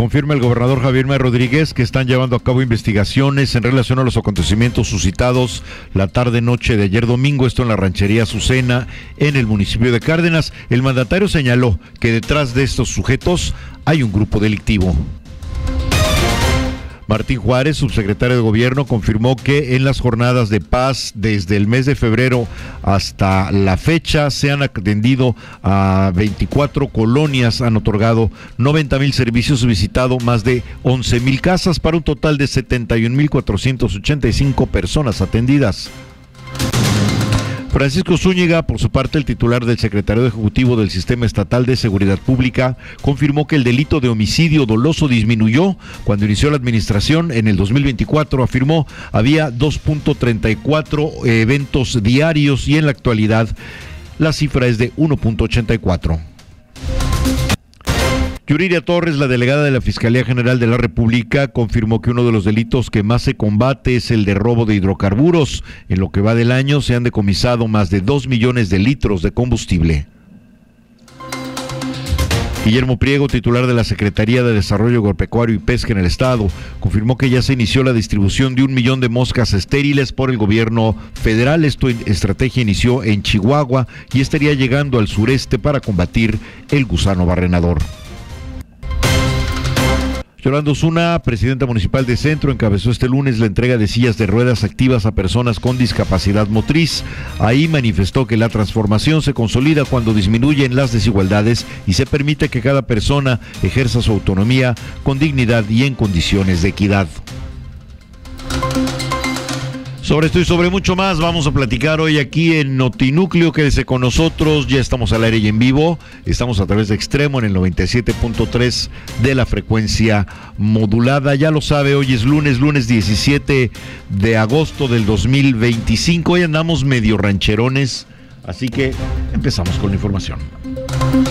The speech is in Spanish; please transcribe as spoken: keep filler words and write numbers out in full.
Confirma el gobernador Javier May Rodríguez que están llevando a cabo investigaciones en relación a los acontecimientos suscitados la tarde-noche de ayer domingo, esto en la ranchería Azucena, en el municipio de Cárdenas. El mandatario señaló que detrás de estos sujetos hay un grupo delictivo. Martín Juárez, subsecretario de Gobierno, confirmó que en las jornadas de paz desde el mes de febrero hasta la fecha se han atendido a veinticuatro colonias, han otorgado noventa mil servicios, visitado más de once mil casas para un total de setenta y un mil cuatrocientas ochenta y cinco personas atendidas. Francisco Zúñiga, por su parte, el titular del Secretariado Ejecutivo del Sistema Estatal de Seguridad Pública, confirmó que el delito de homicidio doloso disminuyó cuando inició la administración en el dos mil veinticuatro. Afirmó había dos punto treinta y cuatro eventos diarios y en la actualidad la cifra es de uno punto ochenta y cuatro. Yuriria Torres, la delegada de la Fiscalía General de la República, confirmó que uno de los delitos que más se combate es el de robo de hidrocarburos. En lo que va del año se han decomisado más de dos millones de litros de combustible. Guillermo Priego, titular de la Secretaría de Desarrollo Agropecuario y Pesca en el Estado, confirmó que ya se inició la distribución de un millón de moscas estériles por el gobierno federal. Esta estrategia inició en Chihuahua y estaría llegando al sureste para combatir el gusano barrenador. Yolanda Osuna, presidenta municipal de Centro, encabezó este lunes la entrega de sillas de ruedas activas a personas con discapacidad motriz. Ahí manifestó que la transformación se consolida cuando disminuyen las desigualdades y se permite que cada persona ejerza su autonomía con dignidad y en condiciones de equidad. Sobre esto y sobre mucho más vamos a platicar hoy aquí en Notinúcleo. Quédese con nosotros, ya estamos al aire y en vivo. Estamos a través de Extremo en el noventa y siete punto tres de la frecuencia modulada. Ya lo sabe, hoy es lunes, lunes diecisiete de agosto del dos mil veinticinco. Hoy andamos medio rancherones, así que empezamos con la información.